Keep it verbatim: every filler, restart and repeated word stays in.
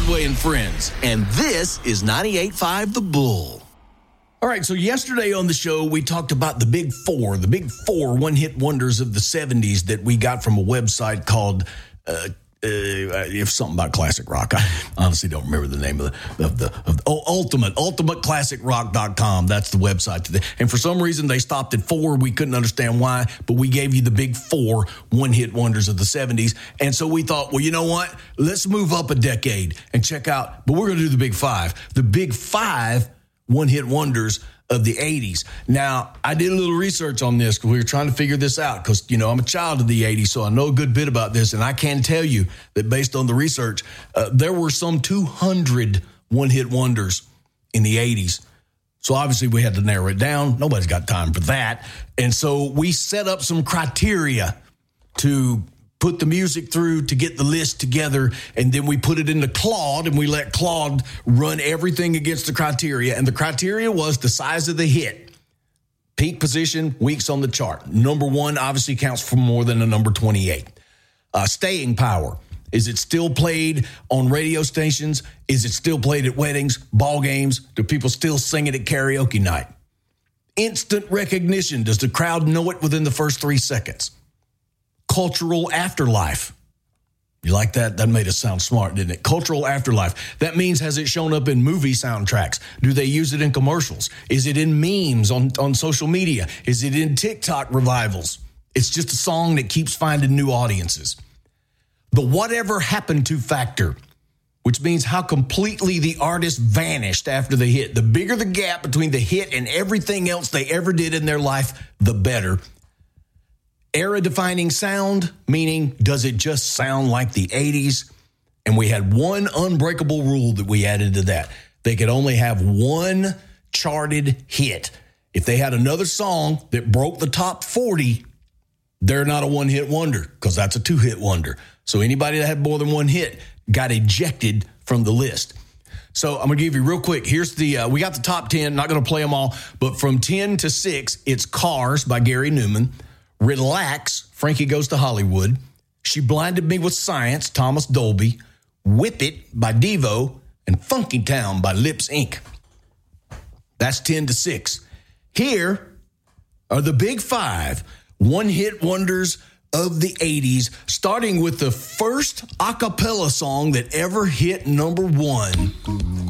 Broadway and Friends, and this is ninety-eight point five The Bull. All right, so yesterday on the show, we talked about the big four, the big four one-hit wonders of the seventies that we got from a website called, uh, uh, if something about classic rock. I honestly don't remember the name of the, of the, of the oh, Ultimate, ultimate classic rock dot com. That's the website today. And for some reason, they stopped at four. We couldn't understand why, but we gave you the big four one-hit wonders of the seventies. And so we thought, well, you know what? Let's move up a decade and check out, but we're going to do the big five. The big five one-hit wonders of the eighties. Now, I did a little research on this because we were trying to figure this out because, you know, I'm a child of the eighties, so I know a good bit about this, and I can tell you that based on the research, uh, there were some two hundred one-hit wonders in the eighties. So obviously we had to narrow it down. Nobody's got time for that. And so we set up some criteria to put the music through to get the list together, and then we put it into Claude, and we let Claude run everything against the criteria. And the criteria was the size of the hit, peak position, weeks on the chart. Number one obviously counts for more than a number twenty-eight. Uh, staying power. Is it still played on radio stations? Is it still played at weddings, ball games? Do people still sing it at karaoke night? Instant recognition. Does the crowd know it within the first three seconds? Cultural afterlife. You like that? That made us sound smart, didn't it? Cultural afterlife. That means, has it shown up in movie soundtracks? Do they use it in commercials? Is it in memes on, on social media? Is it in TikTok revivals? It's just a song that keeps finding new audiences. The whatever happened to factor, which means how completely the artist vanished after the hit. The bigger the gap between the hit and everything else they ever did in their life, the better. Era-defining sound, meaning does it just sound like the eighties? And we had one unbreakable rule that we added to that. They could only have one charted hit. If they had another song that broke the top forty, they're not a one-hit wonder because that's a two-hit wonder. So anybody that had more than one hit got ejected from the list. So I'm going to give you real quick. Here's the, uh, we got the top ten, not going to play them all, but from ten to six, it's Cars by Gary Newman. Relax, Frankie Goes to Hollywood. She Blinded Me with Science, Thomas Dolby. Whip It by Devo. And Funky Town by Lips Incorporated. That's ten to six. Here are the big five one-hit wonders of the eighties, starting with the first a cappella song that ever hit number one.